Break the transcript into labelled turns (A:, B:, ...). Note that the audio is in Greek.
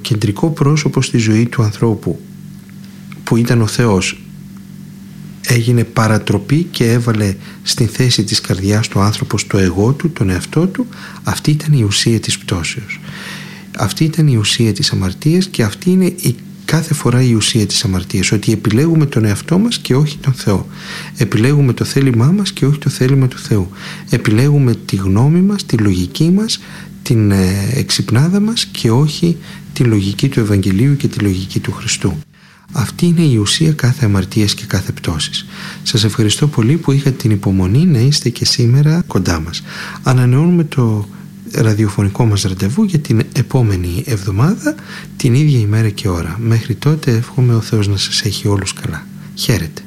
A: κεντρικό πρόσωπο στη ζωή του ανθρώπου, που ήταν ο Θεός, έγινε παρατροπή και έβαλε στην θέση της καρδιάς του άνθρωπος το εγώ του, τον εαυτό του. Αυτή ήταν η ουσία της πτώσεως. Αυτή ήταν η ουσία της αμαρτίας και αυτή είναι κάθε φορά η ουσία της αμαρτίας, ότι επιλέγουμε τον εαυτό μας και όχι τον Θεό. Επιλέγουμε το θέλημά μας και όχι το θέλημα του Θεού. Επιλέγουμε τη γνώμη μας, τη λογική μας, την εξυπνάδα μας και όχι τη λογική του Ευαγγελίου και τη λογική του Χριστού. Αυτή είναι η ουσία κάθε αμαρτίας και κάθε πτώσης. Σας ευχαριστώ πολύ που είχατε την υπομονή να είστε και σήμερα κοντά μας. Ανανεώνουμε το ραδιοφωνικό μας ραντεβού για την επόμενη εβδομάδα, την ίδια ημέρα και ώρα. Μέχρι τότε εύχομαι ο Θεός να σας έχει όλους καλά. Χαίρετε.